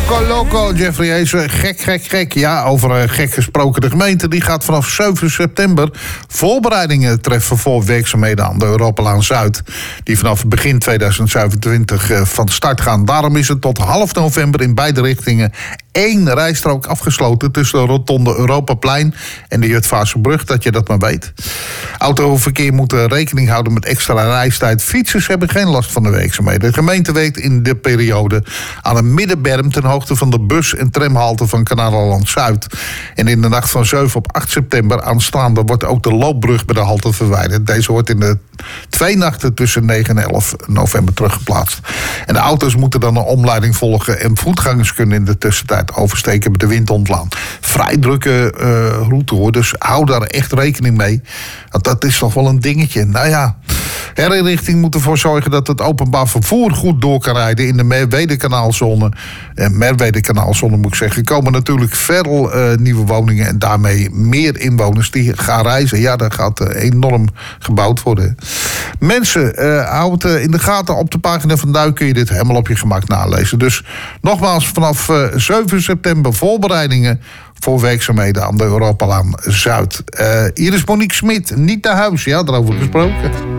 Loco, Jeffrey Heesen. Gek. Ja, over gek gesproken. De gemeente die gaat vanaf 7 september voorbereidingen treffen voor werkzaamheden aan de Europalaan Zuid. Die vanaf begin 2027 van start gaan. Daarom is het tot half november in beide richtingen 1 rijstrook afgesloten tussen de rotonde Europaplein en de Jutphaserbrug, dat je dat maar weet. Autoverkeer moet rekening houden met extra reistijd. Fietsers hebben geen last van de werkzaamheden. De gemeente werkt in de periode aan een middenberm ten hoogte van de bus- en tramhalte van Kanalenland Zuid. En in de nacht van 7 op 8 september aanstaande wordt ook de loopbrug bij de halte verwijderd. Deze wordt in de 2 nachten tussen 9 en 11 november teruggeplaatst. En de auto's moeten dan een omleiding volgen en voetgangers kunnen in de tussentijd oversteken met de Windhontlaan. Vrij drukke route hoor, dus hou daar echt rekening mee. Want dat is toch wel een dingetje. Nou ja, herinrichting moet ervoor zorgen dat het openbaar vervoer goed door kan rijden in de Merwede-kanaalzone. Merwede-kanaalzone moet ik zeggen. komen natuurlijk veel nieuwe woningen en daarmee meer inwoners die gaan reizen. Ja, daar gaat enorm gebouwd worden. Mensen, houd het in de gaten. Op de pagina van Duik kun je dit helemaal op je gemak nalezen. Dus nogmaals, vanaf 7 september voorbereidingen voor werkzaamheden aan de Europalaan Zuid. Hier is Monique Smit, niet naar huis. Ja, daarover gesproken.